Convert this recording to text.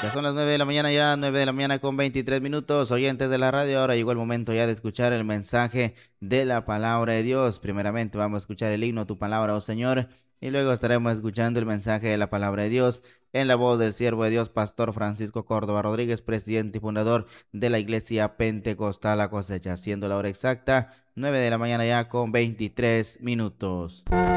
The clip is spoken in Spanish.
Ya son las 9 de la mañana, ya 9 de la mañana con 23 minutos. Oyentes de la radio, ahora llegó el momento ya de escuchar el mensaje de la palabra de Dios. Primeramente vamos a escuchar el himno Tu Palabra, oh Señor, y luego estaremos escuchando el mensaje de la palabra de Dios en la voz del siervo de Dios, Pastor Francisco Córdoba Rodríguez, presidente y fundador de la Iglesia Pentecostal La Cosecha, siendo la hora exacta 9 de la mañana ya con 23 minutos.